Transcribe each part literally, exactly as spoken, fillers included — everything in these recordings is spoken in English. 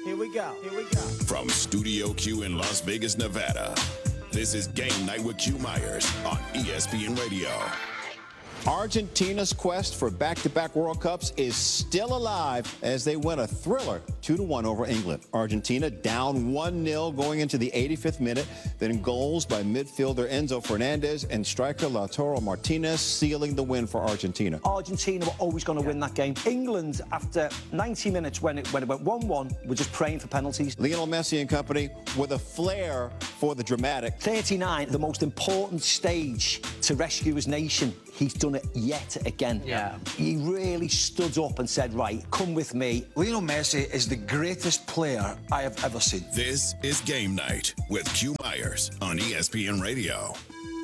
Here we go. Here we go. From Studio Q in Las Vegas, Nevada, this is Game Night with Q Myers on E S P N Radio. Argentina's quest for back-to-back World Cups is still alive as they win a thriller two to one over England. Argentina down one nil going into the eighty-fifth minute. Then goals by midfielder Enzo Fernandez and striker Lautaro Martinez sealing the win for Argentina. Argentina were always going to win that game. England, after ninety minutes when it, when it went one one, were just praying for penalties. Lionel Messi and company with a flair for the dramatic. thirty-nine, the most important stage to rescue his nation. He's done it yet again. Yeah. He really stood up and said, right, come with me. Lionel Messi is the greatest player I have ever seen. This is Game Night with Q Myers on E S P N Radio.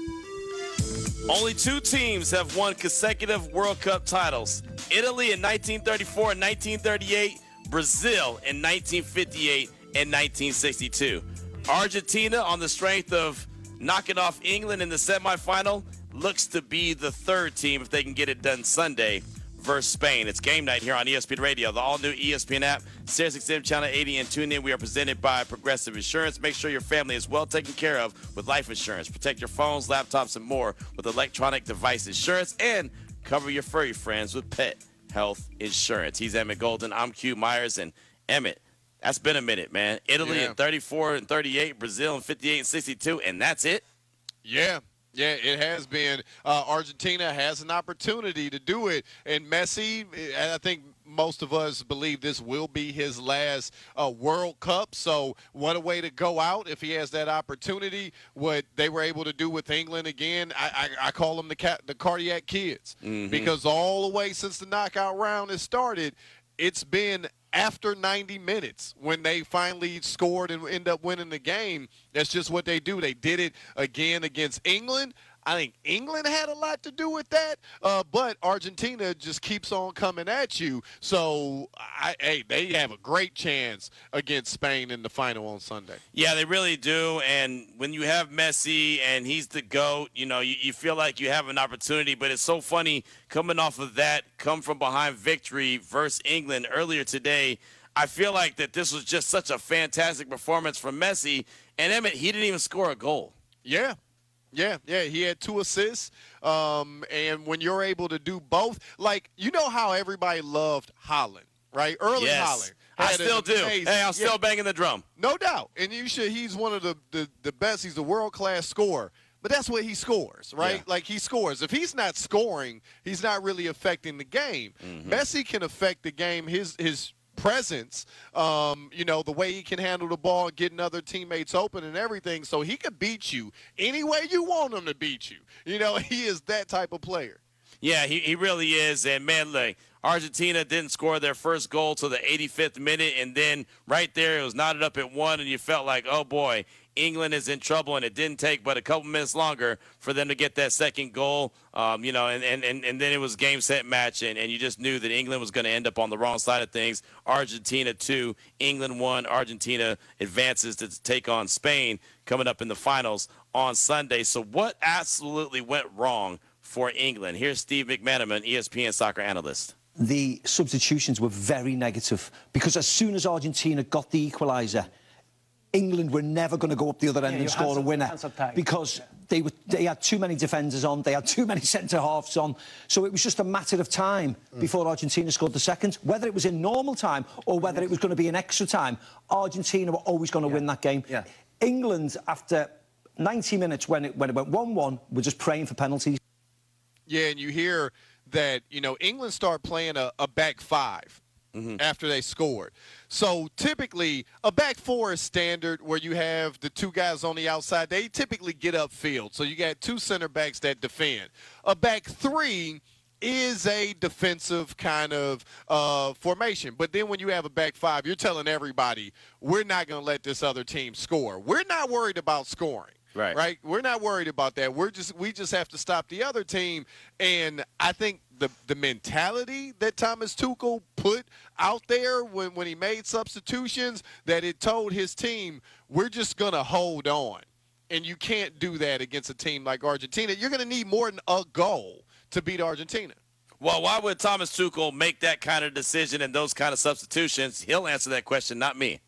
Only two teams have won consecutive World Cup titles. Italy in nineteen thirty-four and nineteen thirty-eight, Brazil in nineteen fifty-eight and nineteen sixty-two. Argentina, on the strength of knocking off England in the semifinal, looks to be the third team if they can get it done Sunday versus Spain. It's Game Night here on E S P N Radio, the all-new E S P N app, Sirius X M Channel eighty, and tune in. We are presented by Progressive Insurance. Make sure your family is well taken care of with life insurance. Protect your phones, laptops, and more with electronic device insurance, and cover your furry friends with pet health insurance. He's Emmett Golden. I'm Q Myers, and Emmett, that's been a minute, man. Italy Yeah. in thirty-four and thirty-eight, Brazil in fifty-eight and sixty-two, and that's it? Yeah. Yeah, it has been. Uh, Argentina has an opportunity to do it. And Messi, and I think most of us believe this will be his last uh, World Cup. So what a way to go out if he has that opportunity. What they were able to do with England again, I, I, I call them the, ca- the cardiac kids. Mm-hmm. Because all the way since the knockout round has started, it's been after ninety minutes when they finally scored and end up winning the game. That's just what they do. They did it again against England. I think England had a lot to do with that, uh, but Argentina just keeps on coming at you. So, I, hey, they have a great chance against Spain in the final on Sunday. Yeah, they really do. And when you have Messi and he's the GOAT, you know, you, you feel like you have an opportunity. But it's so funny coming off of that come from behind victory versus England earlier today. I feel like that this was just such a fantastic performance from Messi. And Emmett, he didn't even score a goal. Yeah. Yeah, yeah, he had two assists, um, and when you're able to do both, like, you know how everybody loved Haaland, right? Early Yes. Haaland. I had still an do. amazing- Hey, I'm still yeah, banging the drum. no doubt, and you should. He's one of the, the, the best. He's a world-class scorer, but that's what he scores, right? Yeah. Like, he scores. If he's not scoring, he's not really affecting the game. Mm-hmm. Messi can affect the game. His his presence, um, you know, the way he can handle the ball, getting other teammates open and everything, so he could beat you any way you want him to beat you. You know, he is that type of player. Yeah, he, he really is. And, man, like, Argentina didn't score their first goal till the eighty-fifth minute, and then right there it was knotted up at one, and you felt like, oh, boy, England is in trouble, and it didn't take but a couple minutes longer for them to get that second goal. Um, you know, and, and, and, and then it was game, set, match, and, and you just knew that England was going to end up on the wrong side of things. Argentina two, England one. Argentina advances to take on Spain coming up in the finals on Sunday. So what absolutely went wrong for England? Here's Steve McManaman, E S P N soccer analyst. The substitutions were very negative because as soon as Argentina got the equaliser, England were never going to go up the other end Yeah, and your score hands a are- winner hands are tied. because they were they had too many defenders on, they had too many centre-halves on. So it was just a matter of time mm. before Argentina scored the second. Whether it was in normal time or whether it was going to be in extra time, Argentina were always going to yeah. win that game. Yeah. England, after ninety minutes when it, when it went one one, were just praying for penalties. Yeah, and you hear that, you know, England start playing a, a back five mm-hmm. after they scored. So typically a back four is standard where you have the two guys on the outside. They typically get upfield. So you got two center backs that defend. A back three is a defensive kind of uh, formation. But then when you have a back five, you're telling everybody, we're not going to let this other team score. We're not worried about scoring. Right. Right. We're not worried about that. We're just we just have to stop the other team. And I think the the mentality that Thomas Tuchel put out there when, when he made substitutions, that it told his team, we're just gonna hold on. And you can't do that against a team like Argentina. You're gonna need more than a goal to beat Argentina. Well, why would Thomas Tuchel make that kind of decision and those kind of substitutions? He'll answer that question, not me.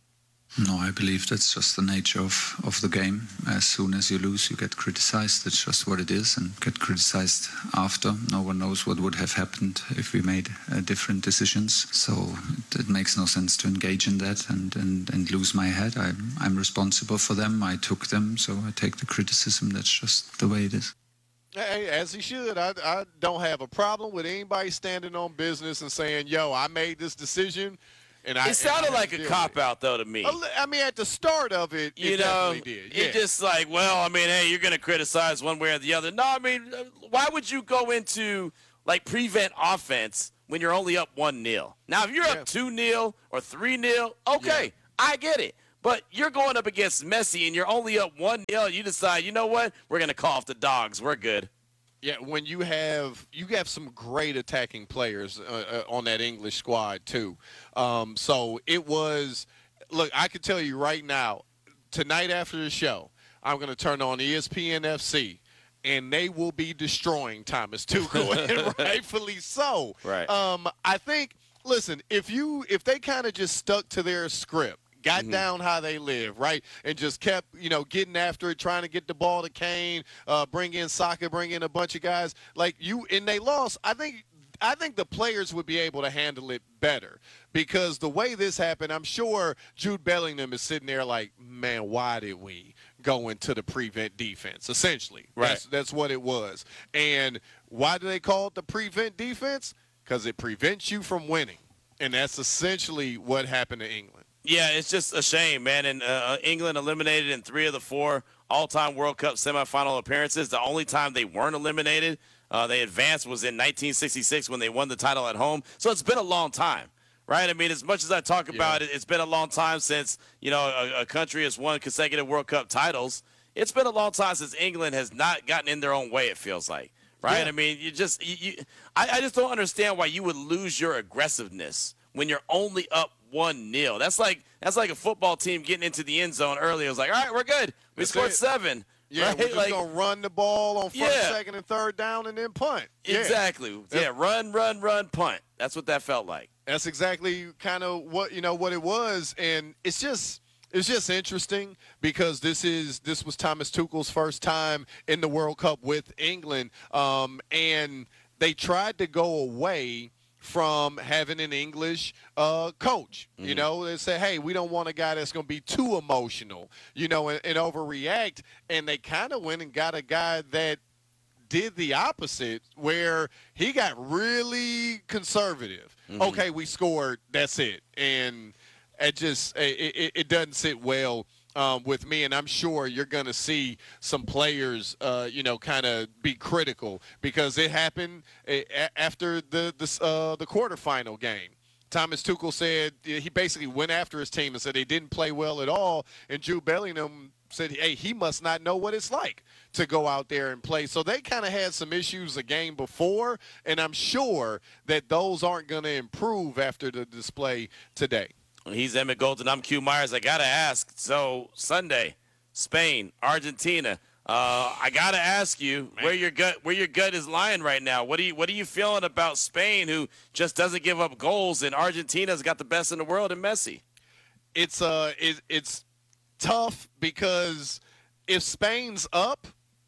No, I believe that's just the nature of, of the game. As soon as you lose, you get criticized. It's just what it is, and get criticized after. No one knows what would have happened if we made uh, different decisions. So it, it makes no sense to engage in that and, and, and lose my head. I'm, I'm responsible for them. I took them, so I take the criticism. That's just the way it is. Hey, as he should. I, I don't have a problem with anybody standing on business and saying, yo, I made this decision. And I, it sounded and I like a cop-out, though, to me. I mean, at the start of it, you it know, definitely did. Yeah. It's just like, well, I mean, hey, you're going to criticize one way or the other. No, I mean, why would you go into, like, prevent offense when you're only up one nil? Now, if you're yeah. up two nil or three nil, okay, yeah. I get it. But you're going up against Messi, and you're only up one nil, and you decide, you know what, we're going to call off the dogs. We're good. Yeah, when you have you have some great attacking players uh, uh, on that English squad too. Um, so it was. Look, I can tell you right now, tonight after the show, I'm going to turn on E S P N F C, and they will be destroying Thomas Tuchel, and rightfully so. Right. Um, I think. Listen, if you if they kind of just stuck to their script. Got mm-hmm. down how they live, right, and just kept, you know, getting after it, trying to get the ball to Kane, uh, bring in Saka, bring in a bunch of guys like you, and they lost. I think, I think the players would be able to handle it better because the way this happened, I'm sure Jude Bellingham is sitting there like, man, why did we go into the prevent defense? Essentially, right? That's, that's what it was. And why do they call it the prevent defense? Because it prevents you from winning, and that's essentially what happened to England. Yeah, it's just a shame, man. And uh, England eliminated in three of the four all-time World Cup semifinal appearances. The only time they weren't eliminated, uh, they advanced, was in nineteen sixty-six when they won the title at home. So it's been a long time, right? I mean, as much as I talk about yeah. it, it's been a long time since, you know, a, a country has won consecutive World Cup titles. It's been a long time since England has not gotten in their own way, it feels like, right? Yeah. I mean, you just you, you I, I just don't understand why you would lose your aggressiveness when you're only up one nil. That's like that's like a football team getting into the end zone early. It was like, all right, we're good. We That's scored it. seven. Yeah, right? we're just like, gonna run the ball on first, yeah. second, and third down, and then punt. Yeah. Exactly. Yeah, run, run, run, punt. That's what that felt like. That's exactly kind of what you know what it was, and it's just it's just interesting because this is this was Thomas Tuchel's first time in the World Cup with England, um, and they tried to go away from having an English uh, coach. Mm-hmm. You know, they say, hey, we don't want a guy that's going to be too emotional, you know, and, and overreact. And they kind of went and got a guy that did the opposite, where he got really conservative. Mm-hmm. Okay, we scored, that's it. And it just it, it, it doesn't sit well Um, with me, and I'm sure you're going to see some players, uh, you know, kind of be critical because it happened a- after the the, uh, the quarterfinal game. Thomas Tuchel said he basically went after his team and said they didn't play well at all, and Jude Bellingham said, hey, he must not know what it's like to go out there and play. So they kind of had some issues a game before, and I'm sure that those aren't going to improve after the display today. He's Emmett Golden. I'm Q Myers. I got to ask, so Sunday, Spain, Argentina. Uh, I got to ask you Man. where your gut where your gut is lying right now. What are you what are you feeling about Spain, who just doesn't give up goals, and Argentina's got the best in the world in Messi? It's uh it, it's tough because if Spain's up,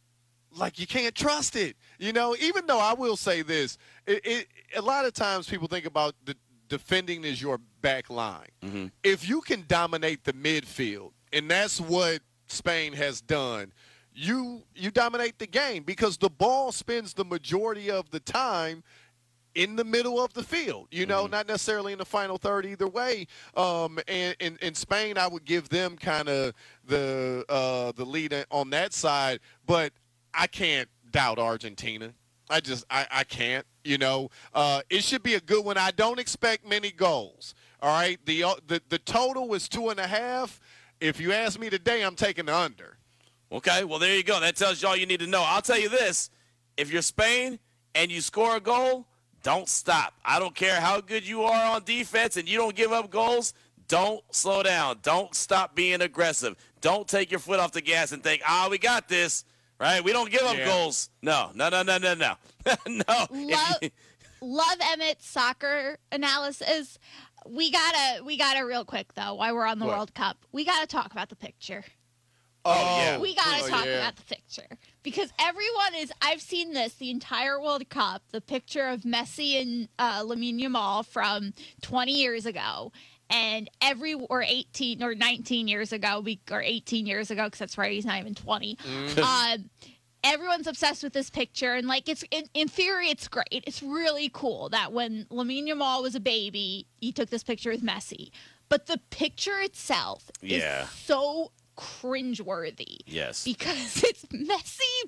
like, you can't trust it. You know, even though I will say this, it, it a lot of times people think about the defending is your back line. Mm-hmm. If you can dominate the midfield, and that's what Spain has done, you you dominate the game because the ball spends the majority of the time in the middle of the field, you know, mm-hmm. not necessarily in the final third either way. Um, and in, in Spain, I would give them kind of the uh, the lead on that side, but I can't doubt Argentina. I just I, I can't. You know, uh, it should be a good one. I don't expect many goals. All right, the uh, the the total is two and a half. If you ask me today, I'm taking the under. Okay, well there you go. That tells you all you need to know. I'll tell you this: if you're Spain and you score a goal, don't stop. I don't care how good you are on defense and you don't give up goals. Don't slow down. Don't stop being aggressive. Don't take your foot off the gas and think, ah, we got this. Right? We don't give up yeah. goals. No, no, no, no, no, no. no. Love, love Emmett's soccer analysis. we gotta, we gotta real quick though. While we're on the What? World Cup, we gotta talk about the picture. Oh, yeah. We gotta Oh, talk yeah. about the picture because everyone is. I've seen this the entire World Cup. The picture of Messi and uh, Lamine Yamal from twenty years ago, and every or eighteen or nineteen years ago, we or eighteen years ago because that's right. He's not even twenty. Mm. Um, everyone's obsessed with this picture, and like it's in, in theory, it's great. It's really cool that when Lamine Yamal was a baby, he took this picture with Messi. But the picture itself Yeah. is so cringeworthy. Yes. Because it's Messi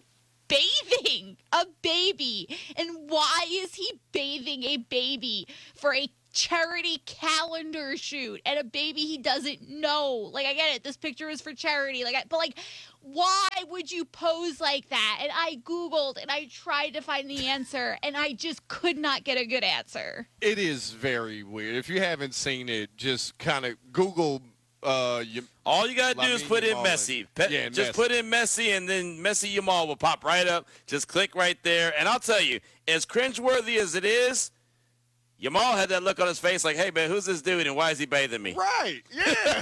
bathing a baby. And why is he bathing a baby for a charity calendar shoot and a baby he doesn't know? Like, I get it. This picture is for charity. Like, I, but like, why would you pose like that? And I Googled and I tried to find the answer and I just could not get a good answer. It is very weird. If you haven't seen it, just kind of Google. Uh, you, All you gotta do is Lamine put in Yamal Messi. and- Pe- yeah, and just Messi. put in Messi, and then Messi Yamal will pop right up. Just click right there, and I'll tell you, as cringeworthy as it is, Yamal had that look on his face, like, "Hey man, who's this dude, and why is he bathing me?" Right. Yeah.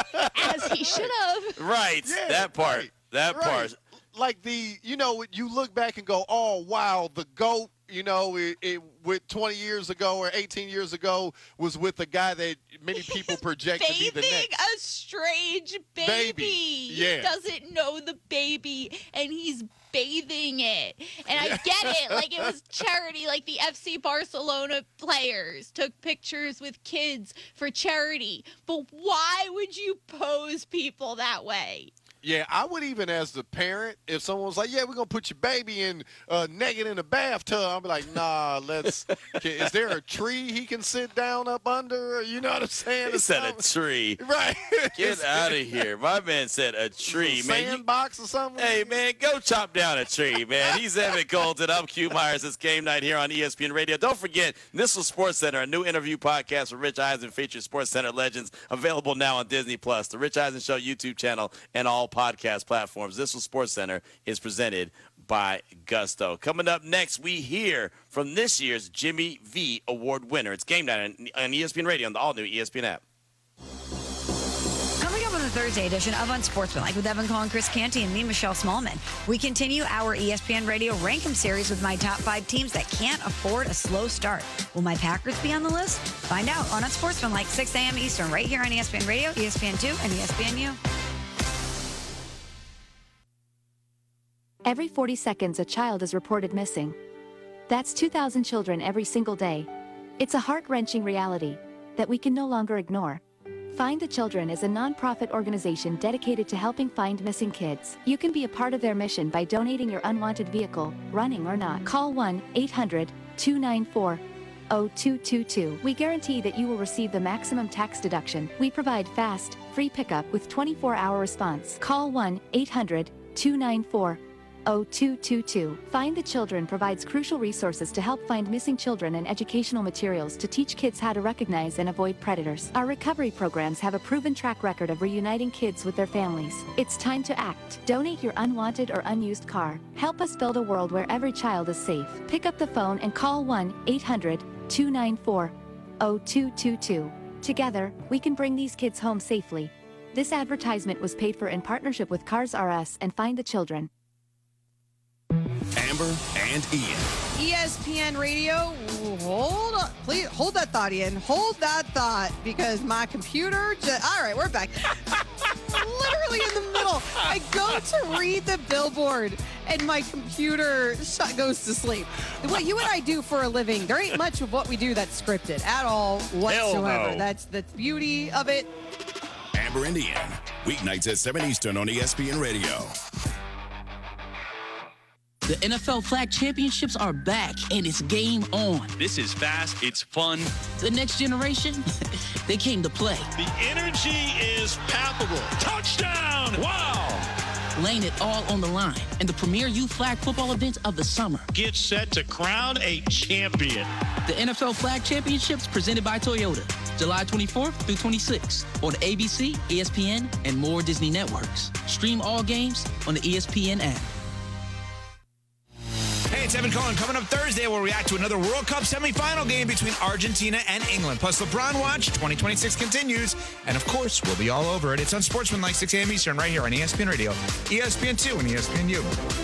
As he should have. Right. Yeah, that part. right, that right. part. Like the, you know, you look back and go, oh, wow, the GOAT, you know, it, it with twenty years ago or eighteen years ago was with a guy that many people project to be the Bathing next. a strange baby. Baby, yeah. He doesn't know the baby, and he's bathing it. And I get it. Like, it was charity. Like, the F C Barcelona players took pictures with kids for charity. But why would you pose people that way? Yeah, I would even, as the parent, if someone was like, yeah, we're going to put your baby in uh, naked in a bathtub, I'd be like, nah, let's, can, is there a tree he can sit down up under? You know what I'm saying? He Or said a something? tree. Right. Get out of here. My man said a tree, man. You- Sandbox or something? Hey, man, go chop down a tree, man. He's Evan Colton. I'm Q Myers. It's Game Night here on E S P N Radio. Don't forget, this was Sports Center, a new interview podcast with Rich Eisen featuring Sports Center legends, available now on Disney Plus, the Rich Eisen Show YouTube channel, and all podcast platforms. This was Sports Center is presented by Gusto. Coming up next, we hear from this year's Jimmy V Award winner. It's Game Night on, on E S P N Radio on the all-new E S P N app. Coming up on the Thursday edition of Unsportsmanlike with Evan Collin, Chris Canty, and me, Michelle Smallman, we continue our E S P N Radio Rank-em series with my top five teams that can't afford a slow start. Will my Packers be on the list? Find out on Unsportsmanlike, six a.m. Eastern, right here on E S P N Radio, E S P N two, and E S P N U. Every forty seconds, a child is reported missing. That's two thousand children every single day. It's a heart-wrenching reality that we can no longer ignore. Find the Children is a non-profit organization dedicated to helping find missing kids. You can be a part of their mission by donating your unwanted vehicle, running or not. Call one eight hundred two nine four oh two two two. We guarantee that you will receive the maximum tax deduction. We provide fast, free pickup with twenty-four hour response. Call one eight hundred two nine four oh two two two. Find the Children provides crucial resources to help find missing children and educational materials to teach kids how to recognize and avoid predators. Our recovery programs have a proven track record of reuniting kids with their families. It's time to act. Donate your unwanted or unused car. Help us build a world where every child is safe. Pick up the phone and call one eight hundred two nine four oh two two two. Together, we can bring these kids home safely. This advertisement was paid for in partnership with Cars R Us and Find the Children. Amber and Ian. E S P N Radio, hold on, please hold that thought, Ian. Hold that thought, because my computer just, all right, we're back. Literally in the middle. I go to read the billboard and my computer shut, goes to sleep. What you and I do for a living, there ain't much of what we do that's scripted at all whatsoever. no. That's the beauty of it. Amber and Ian. Weeknights at seven Eastern on E S P N Radio. The N F L Flag Championships are back, and it's game on. This is fast, it's fun. The next generation, they came to play. The energy is palpable. Touchdown! Wow! Laying it all on the line in the premier youth flag football event of the summer. Get set to crown a champion. The N F L Flag Championships presented by Toyota, July twenty-fourth through twenty-sixth on A B C, E S P N, and more Disney networks. Stream all games on the E S P N app. it's Evan Cohen. Coming up Thursday, we'll react to another World Cup semifinal game between Argentina and England. Plus, LeBron Watch twenty twenty-six continues. And, of course, we'll be all over it. It's Unsportsmanlike, six a.m. Eastern, right here on E S P N Radio, E S P N two, and E S P N U.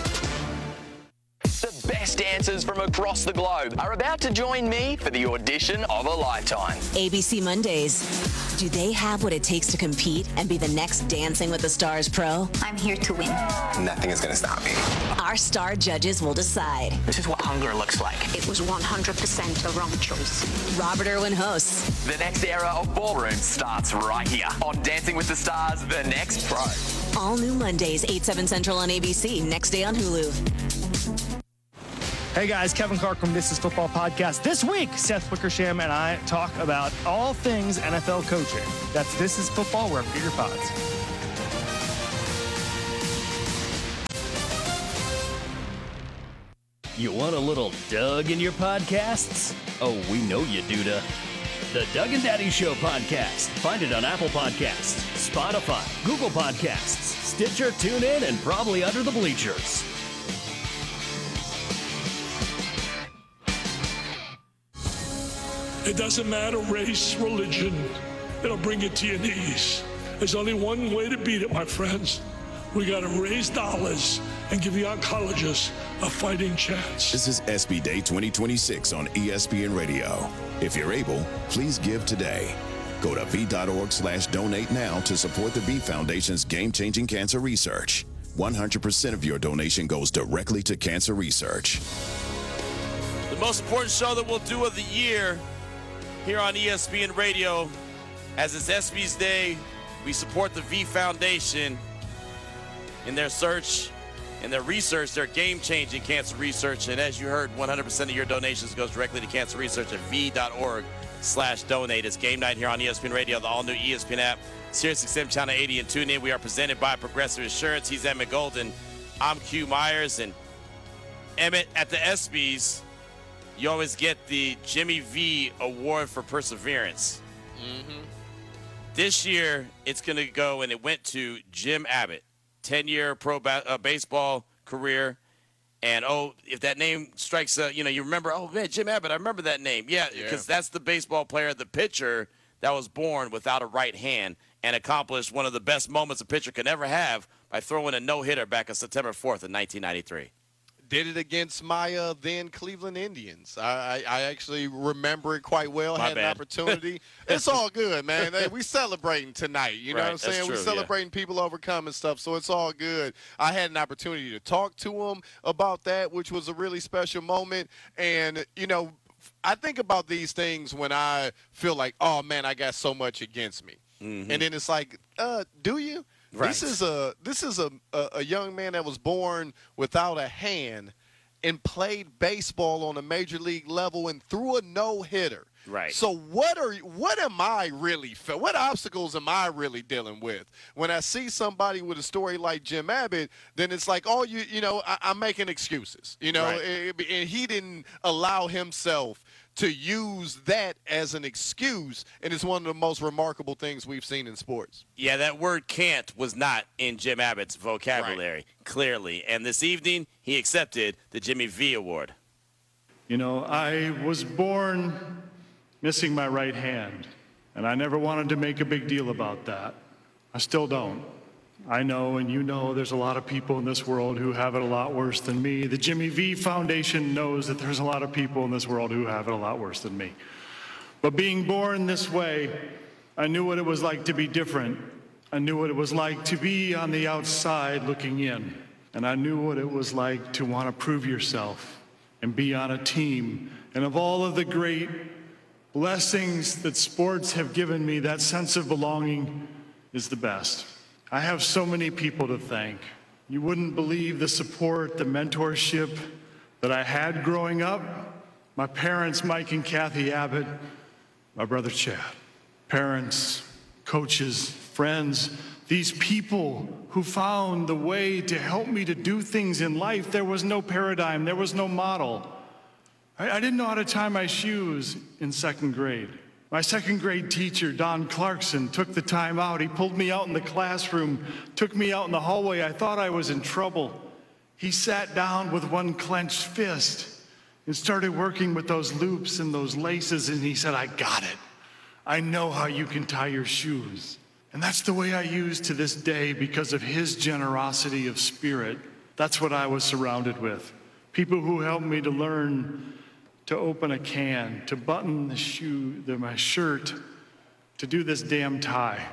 The best dancers from across the globe are about to join me for the audition of a lifetime. A B C Mondays. Do they have what it takes to compete and be the next Dancing with the Stars pro? I'm here to win. Nothing is going to stop me. Our star judges will decide. This is what hunger looks like. It was one hundred percent the wrong choice. Robert Irwin hosts. The next era of ballroom starts right here on Dancing with the Stars, The Next Pro. All new Mondays, eight, seven Central on A B C. Next day on Hulu. Hey guys, Kevin Clark from This Is Football Podcast. This week, Seth Wickersham and I talk about all things N F L coaching. That's This Is Football, wherever you get your pods. You want a little Doug in your podcasts? Oh, we know you do, da. The Doug and Daddy Show podcast. Find it on Apple Podcasts, Spotify, Google Podcasts, Stitcher, TuneIn, and probably under the bleachers. It doesn't matter race, religion. It'll bring you to your knees. There's only one way to beat it, my friends. We got to raise dollars and give the oncologists a fighting chance. This is S B Day twenty twenty-six on E S P N Radio. If you're able, please give today. Go to V.org slash donate now to support the V Foundation's game-changing cancer research. one hundred percent of your donation goes directly to cancer research. The most important show that we'll do of the year here on E S P N Radio. As it's S B's Day, we support the V Foundation in their search, in their research, their game-changing cancer research. And as you heard, one hundred percent of your donations goes directly to cancer research at V.org slash donate. It's game night here on E S P N Radio, the all-new E S P N app, Sirius X M Channel eighty, and tune in. We are presented by Progressive Insurance. He's Emmett Golden. I'm Q Myers. And Emmett, at the ESPYs, you always get the Jimmy V Award for Perseverance. Mm-hmm. This year, it's going to go, and it went to Jim Abbott, ten-year pro ba- uh, baseball career. And, oh, if that name strikes, uh, you know, you remember, oh, man, Jim Abbott, I remember that name. Yeah, because yeah. that's the baseball player, the pitcher that was born without a right hand and accomplished one of the best moments a pitcher could ever have by throwing a no-hitter back on September fourth in nineteen ninety-three. Did it against my uh, then Cleveland Indians. I, I, I actually remember it quite well. My had bad. an opportunity. It's all good, man. Hey, we celebrating tonight. You know Right, what I'm that's saying? true, we yeah. celebrating people overcoming stuff, so it's all good. I had an opportunity to talk to him about that, which was a really special moment. And, you know, I think about these things when I feel like, oh, man, I got so much against me. Mm-hmm. And then it's like, uh, do you? Right. This is a this is a, a a young man that was born without a hand and played baseball on a major league level and threw a no-hitter. Right. So what are what am I really fe- what obstacles am I really dealing with? When I see somebody with a story like Jim Abbott, then it's like, oh, you you know, I, I'm making excuses. You know, Right. and, and he didn't allow himself to use that as an excuse, and it's one of the most remarkable things we've seen in sports. Yeah, that word can't was not in Jim Abbott's vocabulary, clearly. And this evening, he accepted the Jimmy V Award. You know, I was born missing my right hand, and I never wanted to make a big deal about that. I still don't. I know, and you know, there's a lot of people in this world who have it a lot worse than me. The Jimmy V Foundation knows that there's a lot of people in this world who have it a lot worse than me. But being born this way, I knew what it was like to be different. I knew what it was like to be on the outside looking in. And I knew what it was like to want to prove yourself and be on a team. And of all of the great blessings that sports have given me, that sense of belonging is the best. I have so many people to thank. You wouldn't believe the support, the mentorship that I had growing up. My parents, Mike and Kathy Abbott, my brother Chad. Parents, coaches, friends, these people who found the way to help me to do things in life. There was no paradigm, there was no model. I, I didn't know how to tie my shoes in second grade. My second grade teacher, Don Clarkson, took the time out. He pulled me out in the classroom, took me out in the hallway. I thought I was in trouble. He sat down with one clenched fist and started working with those loops and those laces, and he said, I got it. I know how you can tie your shoes. And that's the way I use to this day because of his generosity of spirit. That's what I was surrounded with. People who helped me to learn to open a can, to button the shoe, the, my shirt, to do this damn tie.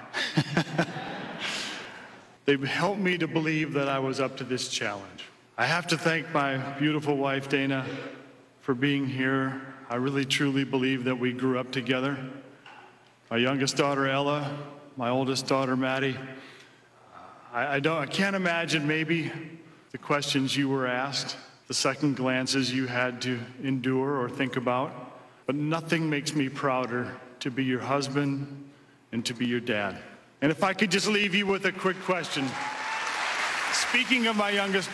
They've helped me to believe that I was up to this challenge. I have to thank my beautiful wife, Dana, for being here. I really, truly believe that we grew up together. My youngest daughter, Ella, my oldest daughter, Maddie. I, I don't, I can't imagine maybe the questions you were asked, the second glances you had to endure or think about, but nothing makes me prouder to be your husband and to be your dad. And if I could just leave you with a quick question. Speaking of my youngest